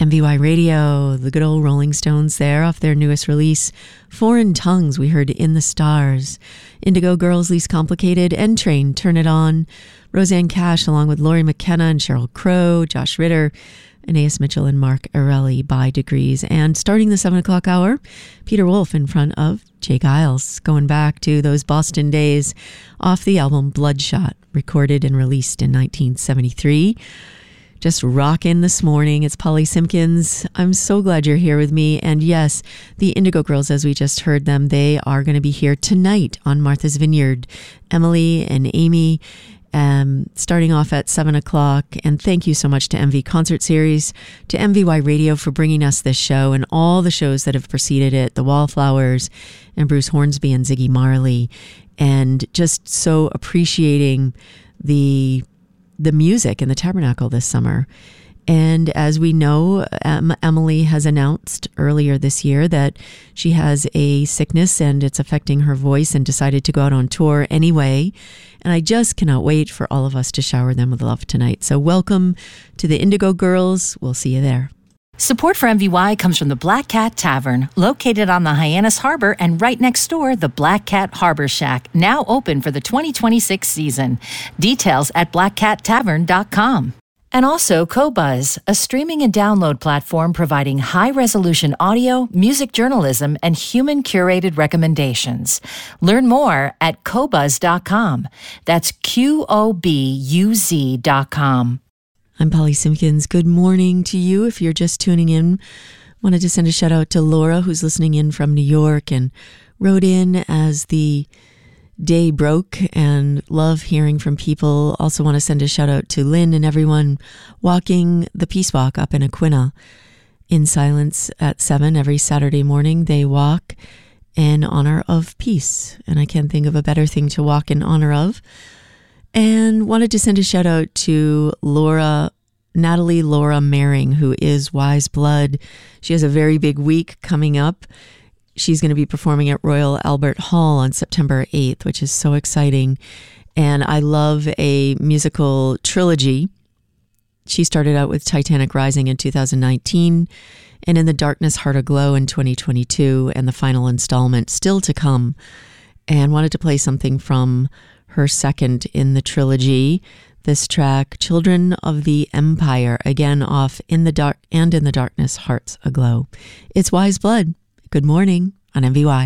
MVY Radio, the good old Rolling Stones there off their newest release, Foreign Tongues. We heard In the Stars, Indigo Girls, Least Complicated, N Train, Turn It On, Roseanne Cash along with Laurie McKenna and Sheryl Crow, Josh Ritter, Anais Mitchell and Mark Arelli, By Degrees. And starting the 7 o'clock hour, Peter Wolf in front of Jay Giles, going back to those Boston days off the album Bloodshot, recorded and released in 1973. Just rocking this morning. It's Polly Simpkins. I'm so glad you're here with me. And yes, the Indigo Girls, as we just heard them, they are going to be here tonight on Martha's Vineyard. Emily and Amy, starting off at 7 o'clock. And thank you so much to MV Concert Series, to MVY Radio for bringing us this show and all the shows that have preceded it, the Wallflowers and Bruce Hornsby and Ziggy Marley. And just so appreciating the music in the Tabernacle this summer. And as we know, Emily has announced earlier this year that she has a sickness and it's affecting her voice, and decided to go out on tour anyway. And I just cannot wait for all of us to shower them with love tonight. So welcome to the Indigo Girls. We'll see you there. Support for MVY comes from the Black Cat Tavern, located on the Hyannis Harbor, and right next door, the Black Cat Harbor Shack, now open for the 2026 season. Details at blackcattavern.com. And also Qobuz, a streaming and download platform providing high-resolution audio, music journalism, and human-curated recommendations. Learn more at Qobuz.com. That's QOBUZ.com. I'm Polly Simpkins. Good morning to you. If you're just tuning in, wanted to send a shout out to Laura, who's listening in from New York and wrote in as the day broke, and love hearing from people. Also want to send a shout out to Lynn and everyone walking the Peace Walk up in Aquinnah in silence at 7 every Saturday morning. They walk in honor of peace, and I can't think of a better thing to walk in honor of. And wanted to send a shout out to Natalie Laura Mehring, who is Wise Blood. She has a very big week coming up. She's going to be performing at Royal Albert Hall on September 8th, which is so exciting. And I love a musical trilogy. She started out with Titanic Rising in 2019, and In the Darkness, Heart Aglow in 2022, and the final installment still to come. And wanted to play something from her second in the trilogy, this track, Children of the Empire, again off In the Dark and In the Darkness, Hearts Aglow. It's Wise Blood. Good morning on MVY.